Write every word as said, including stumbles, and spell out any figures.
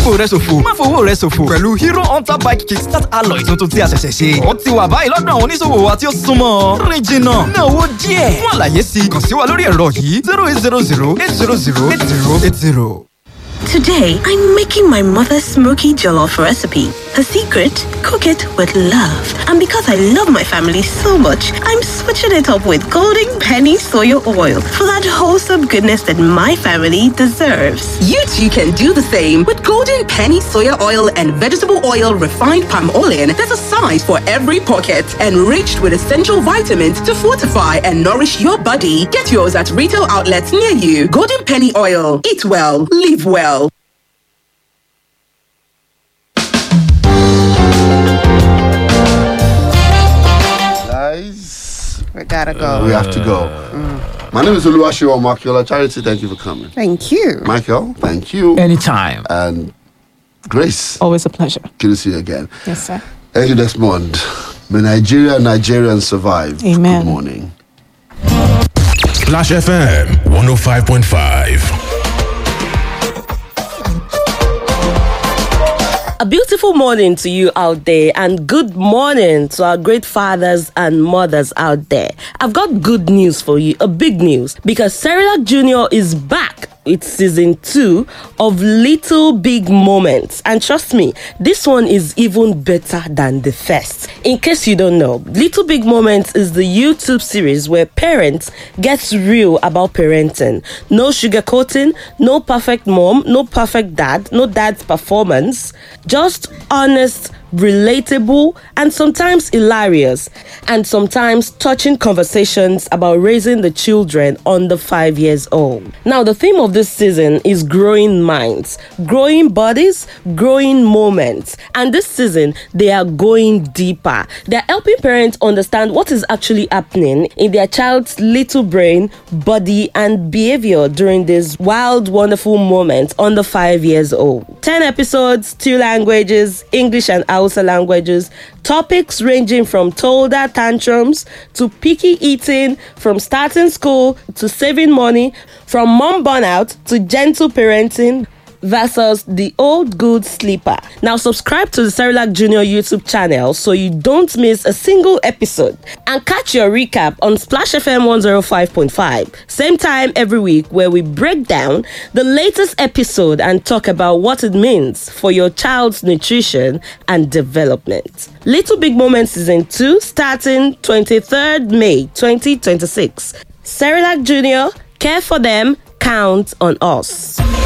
fàkókò rẹ ṣòfò. Má fowó rẹ ṣòfò pẹ̀lú Hero Hunter Bike Kickstart Alloy tuntun tí a ṣẹ̀ṣẹ̀ ṣe. Ó ti wà báyìí lọ́dọ̀ àwọn oníṣòwò wa tí ó súnmọ́. Rìn jìnnà, ná owó díẹ̀. Fún àlàyé sí i, kàn sí wa lórí ẹ̀rọ yìí zero eight zero zero eight zero zero eight zero eight zero. Today, I'm making my mother's smoky jollof recipe. Her secret? Cook it with love. And because I love my family so much, I'm switching it up with Golden Penny Soya Oil for that wholesome goodness that my family deserves. You too can do the same with Golden Penny Soya Oil and Vegetable Oil Refined Palm Oil. There's a size for every pocket, enriched with essential vitamins to fortify and nourish your body. Get yours at retail outlets near you. Golden Penny Oil. Eat well, live well. We gotta go. We have to go. Mm. My name is Oluwaseun Makiola. Charity, thank you for coming. Thank you. Michael, thank you. Anytime. And Grace. Always a pleasure. Good to see you again. Yes, sir. Thank you, Desmond. May Nigeria and Nigerians survive. Amen. Good morning. Splash F M one oh five point five. A beautiful morning to you out there, and good morning to our great fathers and mothers out there. I've got good news for you, a big news, because Cerelac Junior is back with season two of Little Big Moments. And trust me, this one is even better than the first. In case you don't know, Little Big Moments is the YouTube series where parents get real about parenting. No sugarcoating, no perfect mom, no perfect dad, no dad's performance. Just honest, relatable, and sometimes hilarious, and sometimes touching conversations about raising the children under five years old. Now, the theme of this season is growing minds, growing bodies, growing moments. And this season, they are going deeper. They're helping parents understand what is actually happening in their child's little brain, body, and behavior during this wild, wonderful moment under five years old. Ten episodes, two languages, English and Hausa languages, topics ranging from toddler tantrums to picky eating, from starting school to saving money, from mom burnout to gentle parenting versus the old good sleeper. Now subscribe to the Cerelac Junior YouTube channel so you don't miss a single episode, and catch your recap on Splash F M one oh five point five, same time every week, where we break down the latest episode and talk about what it means for your child's nutrition and development. Little Big Moments season two starting twenty-third May twenty twenty-six. Cerelac Junior, care for them, count on us.